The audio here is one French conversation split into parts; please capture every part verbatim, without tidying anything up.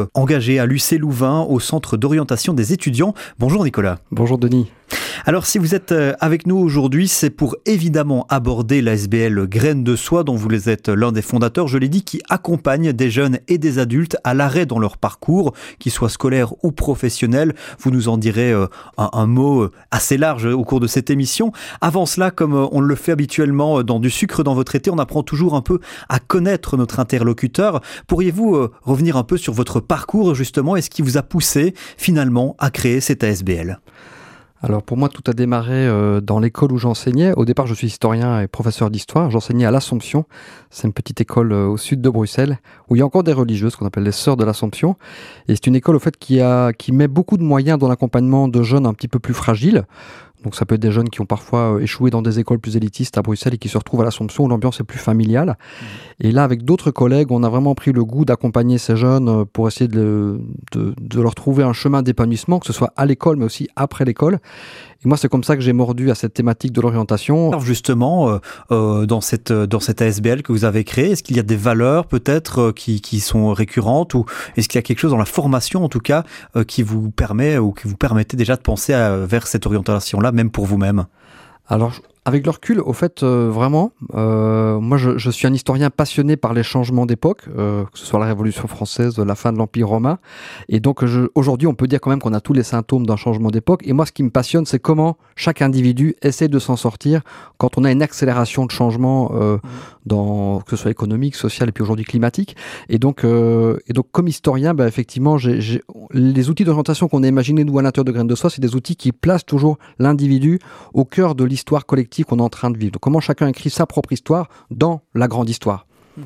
Engagé à l'U C Louvain au centre d'orientation des étudiants. Bonjour Nicolas. Bonjour Denis. Alors si vous êtes avec nous aujourd'hui, c'est pour évidemment aborder l'A S B L Graines de Soie dont vous êtes l'un des fondateurs, je l'ai dit, qui accompagne des jeunes et des adultes à l'arrêt dans leur parcours, qu'ils soient scolaires ou professionnels. Vous nous en direz un, un mot assez large au cours de cette émission. Avant cela, comme on le fait habituellement dans Du sucre dans votre été, on apprend toujours un peu à connaître notre interlocuteur. Pourriez-vous revenir un peu sur votre parcours justement et ce qui vous a poussé finalement à créer cette A S B L ? Alors pour moi, tout a démarré euh, dans l'école où j'enseignais. Au départ, je suis historien et professeur d'histoire. J'enseignais à l'Assomption. C'est une petite école euh, au sud de Bruxelles où il y a encore des religieuses qu'on appelle les Sœurs de l'Assomption. Et c'est une école au fait qui, a, qui met beaucoup de moyens dans l'accompagnement de jeunes un petit peu plus fragiles. Donc ça peut être des jeunes qui ont parfois échoué dans des écoles plus élitistes à Bruxelles et qui se retrouvent à l'Assomption où l'ambiance est plus familiale. Mmh. Et là, avec d'autres collègues, on a vraiment pris le goût d'accompagner ces jeunes pour essayer de, de, de leur trouver un chemin d'épanouissement, que ce soit à l'école mais aussi après l'école. Et moi, c'est comme ça que j'ai mordu à cette thématique de l'orientation. Alors justement, euh, euh, dans cette dans cette A S B L que vous avez créée, est-ce qu'il y a des valeurs peut-être euh, qui qui sont récurrentes ou est-ce qu'il y a quelque chose dans la formation en tout cas euh, qui vous permet ou qui vous permettait déjà de penser à, vers cette orientation-là, même pour vous-même ? Alors, avec le recul, au fait, euh, vraiment, euh, moi je, je suis un historien passionné par les changements d'époque, euh, que ce soit la Révolution française, la fin de l'Empire romain. Et donc je, aujourd'hui, on peut dire quand même qu'on a tous les symptômes d'un changement d'époque. Et moi, ce qui me passionne, c'est comment chaque individu essaie de s'en sortir quand on a une accélération de changement, euh, dans, que ce soit économique, social et puis aujourd'hui climatique. Et donc, euh, et donc comme historien, bah, effectivement, j'ai, j'ai, les outils d'orientation qu'on a imaginés, nous, à l'intérieur de Graines de Soie, c'est des outils qui placent toujours l'individu au cœur de l'histoire collective qu'on est en train de vivre. Donc, comment chacun écrit sa propre histoire dans la grande histoire.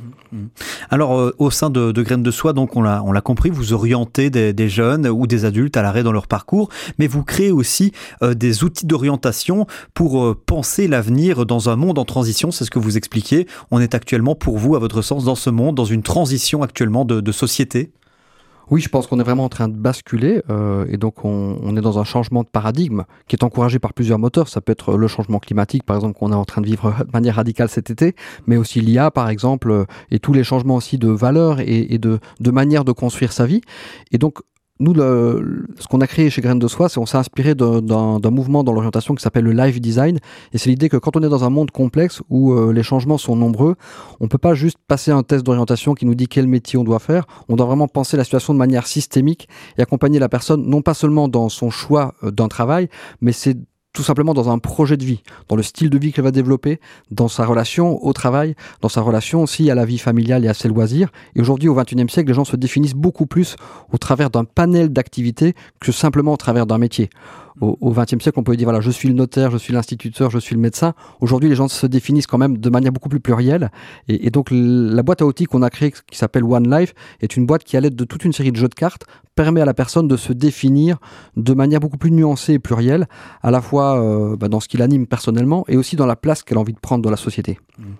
Alors, euh, au sein de, de Graines de Soie, donc on l'a, on l'a compris, vous orientez des, des jeunes ou des adultes à l'arrêt dans leur parcours, mais vous créez aussi euh, des outils d'orientation pour euh, penser l'avenir dans un monde en transition, c'est ce que vous expliquez. On est actuellement, pour vous, à votre sens, dans ce monde, dans une transition actuellement de, de société ? Oui, je pense qu'on est vraiment en train de basculer euh, et donc on, on est dans un changement de paradigme qui est encouragé par plusieurs moteurs. Ça peut être le changement climatique, par exemple, qu'on est en train de vivre de manière radicale cet été, mais aussi l'I A, par exemple, euh, et tous les changements aussi de valeurs et, et de, de manière de construire sa vie. Et donc, nous, le, ce qu'on a créé chez Graines de Soie, c'est qu'on s'est inspiré de, d'un, d'un mouvement dans l'orientation qui s'appelle le life design. Et c'est l'idée que quand on est dans un monde complexe où euh, les changements sont nombreux, on peut pas juste passer un test d'orientation qui nous dit quel métier on doit faire. On doit vraiment penser la situation de manière systémique et accompagner la personne non pas seulement dans son choix euh, d'un travail, mais c'est tout simplement dans un projet de vie, dans le style de vie qu'elle va développer, dans sa relation au travail, dans sa relation aussi à la vie familiale et à ses loisirs. Et aujourd'hui, au vingt et unième siècle, les gens se définissent beaucoup plus au travers d'un panel d'activités que simplement au travers d'un métier. Au, au vingtième siècle, on peut dire, voilà, je suis le notaire, je suis l'instituteur, je suis le médecin. Aujourd'hui, les gens se définissent quand même de manière beaucoup plus plurielle. Et, et donc, la boîte à outils qu'on a créée, qui s'appelle One Life, est une boîte qui, à l'aide de toute une série de jeux de cartes, permet à la personne de se définir de manière beaucoup plus nuancée et plurielle, à la fois euh, bah, dans ce qui l'anime personnellement et aussi dans la place qu'elle a envie de prendre dans la société.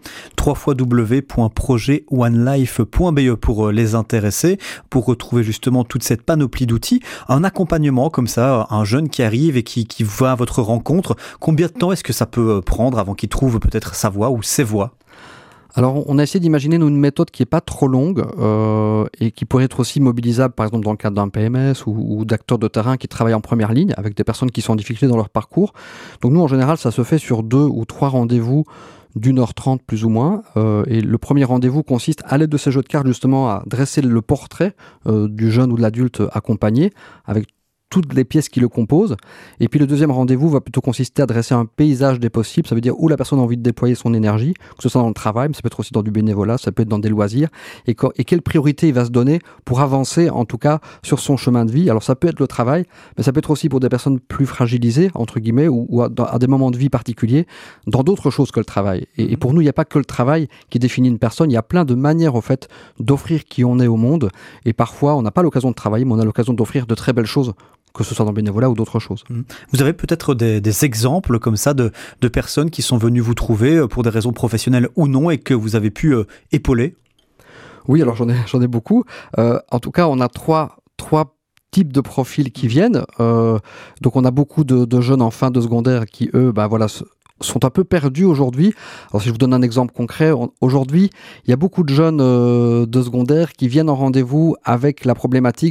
w w w point projet one life point b e pour les intéressés, pour retrouver justement toute cette panoplie d'outils, un accompagnement comme ça, un jeune qui arrive et qui, qui va à votre rencontre. Combien de temps est-ce que ça peut prendre avant qu'il trouve peut-être sa voie ou ses voies ? Alors, on a essayé d'imaginer une méthode qui n'est pas trop longue euh, et qui pourrait être aussi mobilisable, par exemple, dans le cadre d'un P M S ou, ou d'acteurs de terrain qui travaillent en première ligne avec des personnes qui sont en difficulté dans leur parcours. Donc, nous, en général, ça se fait sur deux ou trois rendez-vous d'une heure trente plus ou moins. Euh, et le premier rendez-vous consiste, à l'aide de ces jeux de cartes, justement, à dresser le portrait euh, du jeune ou de l'adulte accompagné avec toutes les pièces qui le composent. Et puis le deuxième rendez-vous va plutôt consister à dresser un paysage des possibles. Ça veut dire où la personne a envie de déployer son énergie, que ce soit dans le travail, mais ça peut être aussi dans du bénévolat, ça peut être dans des loisirs, et, co- et quelle priorité il va se donner pour avancer, en tout cas, sur son chemin de vie. Alors ça peut être le travail, mais ça peut être aussi pour des personnes plus fragilisées, entre guillemets, ou, ou à, à des moments de vie particuliers, dans d'autres choses que le travail. Et, et pour nous, il n'y a pas que le travail qui définit une personne, il y a plein de manières, au fait, d'offrir qui on est au monde. Et parfois, on n'a pas l'occasion de travailler, mais on a l'occasion d'offrir de très belles choses, que ce soit dans le bénévolat ou d'autres choses. Vous avez peut-être des, des exemples comme ça de, de personnes qui sont venues vous trouver pour des raisons professionnelles ou non et que vous avez pu euh, épauler ? Oui, alors j'en ai, j'en ai beaucoup. Euh, en tout cas, on a trois, trois types de profils qui viennent. Euh, donc on a beaucoup de, de jeunes en fin de secondaire qui, eux, bah, voilà, sont un peu perdus aujourd'hui. Alors si je vous donne un exemple concret, on, aujourd'hui, il y a beaucoup de jeunes euh, de secondaire qui viennent en rendez-vous avec la problématique